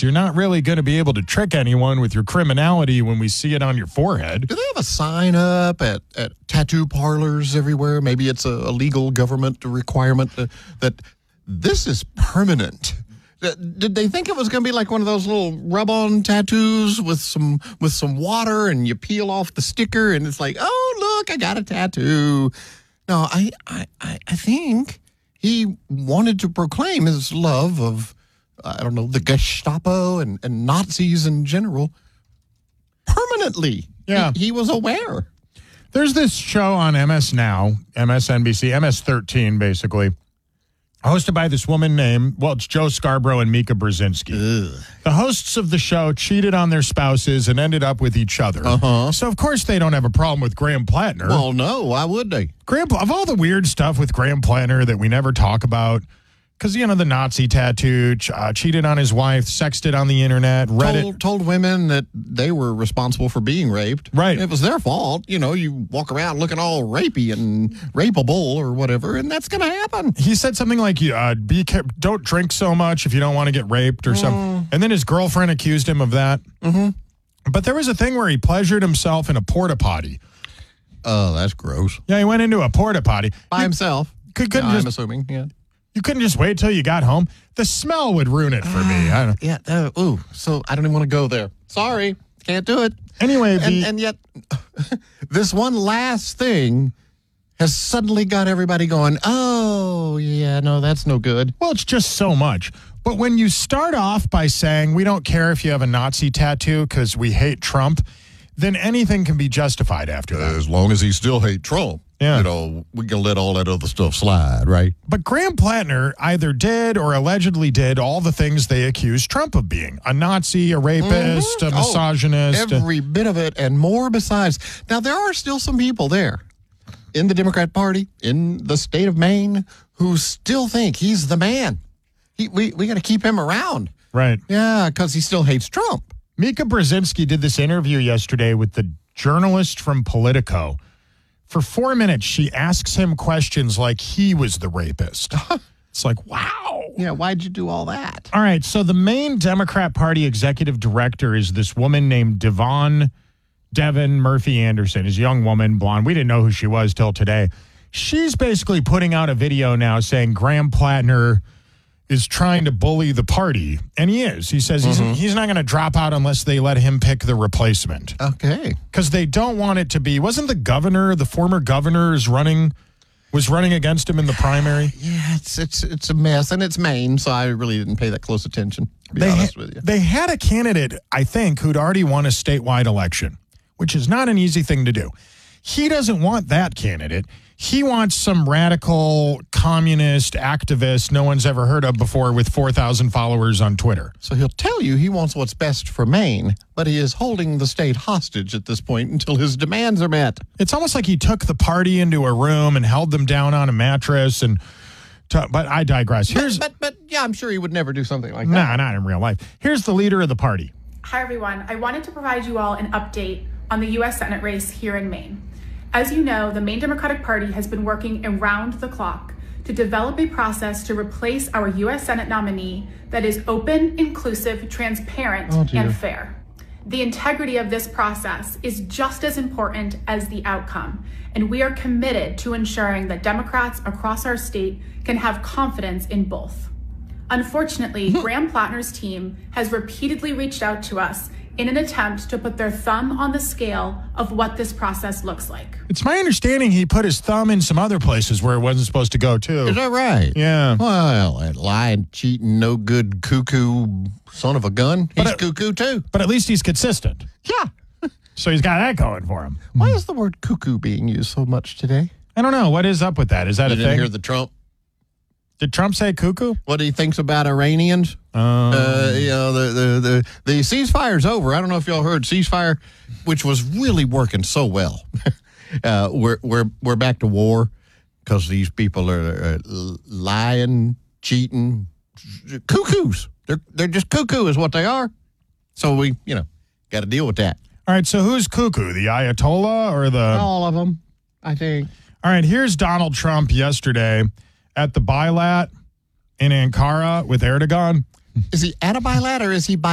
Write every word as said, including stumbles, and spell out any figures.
You're not really going to be able to trick anyone with your criminality when we see it on your forehead. Do they have a sign up at, at tattoo parlors everywhere? Maybe it's a, a legal government requirement that, that this is permanent. Did they think it was going to be like one of those little rub-on tattoos with some with some water and you peel off the sticker and it's like, oh, look, I got a tattoo. No, I, I, I think he wanted to proclaim his love of, I don't know, the Gestapo and, and Nazis in general permanently. Yeah. He, he was aware. There's this show on M S Now, M S N B C, M S thirteen, basically, hosted by this woman named, well, it's Joe Scarborough and Mika Brzezinski. Ugh. The hosts of the show cheated on their spouses and ended up with each other. Uh-huh. So, of course, they don't have a problem with Graham Plattner. Well, no, why would they? Graham, of all the weird stuff with Graham Plattner that we never talk about, because, you know, the Nazi tattoo, ch- uh, cheated on his wife, sexted on the internet, Reddit. Told, told women that they were responsible for being raped. Right. It was their fault. You know, you walk around looking all rapey and rapeable or whatever, and that's going to happen. He said something like, uh, "Be care- don't drink so much if you don't want to get raped," or mm. something. And then his girlfriend accused him of that. Mm-hmm. But there was a thing where he pleasured himself in a porta potty. Oh, that's gross. Yeah, he went into a porta potty. By you, himself. Could, couldn't yeah, just, I'm assuming, yeah. You couldn't just wait till you got home. The smell would ruin it for uh, me. I don't. Yeah. Uh, ooh. So I don't even want to go there. Sorry, can't do it. Anyway, the, and, and yet, this one last thing has suddenly got everybody going, "Oh, yeah, no, that's no good." Well, it's just so much. But when you start off by saying we don't care if you have a Nazi tattoo because we hate Trump, then anything can be justified after that. As long as he still hate Trump. Yeah. You know, we can let all that other stuff slide, right? But Graham Plattner either did or allegedly did all the things they accused Trump of being. A Nazi, a rapist, mm-hmm. a misogynist. Oh, every a- bit of it and more besides. Now, there are still some people there in the Democrat Party, in the state of Maine, who still think he's the man. He, we we got to keep him around. Right. Yeah, because he still hates Trump. Mika Brzezinski did this interview yesterday with the journalist from Politico. For four minutes, she asks him questions like he was the rapist. It's like, wow. Yeah, why'd you do all that? All right, so the main Democrat Party executive director is this woman named Devon Devin Murphy Anderson. Is a young woman, blonde. We didn't know who she was till today. She's basically putting out a video now saying Graham Plattner is trying to bully the party, and he is. He says mm-hmm. he's, he's not going to drop out unless they let him pick the replacement. Okay. Because they don't want it to be, wasn't the governor, the former governor is running, was running against him in the primary? Yeah, it's it's it's a mess, and it's Maine, so I really didn't pay that close attention, to be they honest ha- with you. They had a candidate, I think, who'd already won a statewide election, which is not an easy thing to do. He doesn't want that candidate. He wants some radical communist activist no one's ever heard of before with four thousand followers on Twitter. So he'll tell you he wants what's best for Maine, but he is holding the state hostage at this point until his demands are met. It's almost like he took the party into a room and held them down on a mattress. And t- But I digress. Here's, but, but, but, yeah, I'm sure he would never do something like that. Nah, not in real life. Here's the leader of the party. Hi, everyone. I wanted to provide you all an update on the U S Senate race here in Maine. As you know, the Maine Democratic Party has been working around the clock to develop a process to replace our U S Senate nominee that is open, inclusive, transparent, oh, and fair. The integrity of this process is just as important as the outcome, and we are committed to ensuring that Democrats across our state can have confidence in both. Unfortunately, Graham Plattner's team has repeatedly reached out to us in an attempt to put their thumb on the scale of what this process looks like. It's my understanding he put his thumb in some other places where it wasn't supposed to go, too. Is that right? Yeah. Well, that lying, cheating, no good, cuckoo son of a gun. He's but, cuckoo, too. But at least he's consistent. Yeah. So he's got that going for him. Why is the word cuckoo being used so much today? I don't know. What is up with that? Is that you a didn't thing? hear the Trump? Did Trump say cuckoo? What he thinks about Iranians? Um, uh, you know, the, the, the, the ceasefire's over. I don't know if y'all heard ceasefire, which was really working so well. uh, we're, we're, we're back to war because these people are uh, lying, cheating, cuckoos. They're, they're just cuckoo is what they are. So we, you know, got to deal with that. All right, so who's cuckoo? The Ayatollah or the... All of them, I think. All right, here's Donald Trump yesterday at the Bilat in Ankara with Erdogan. Is he at a bilat or is he by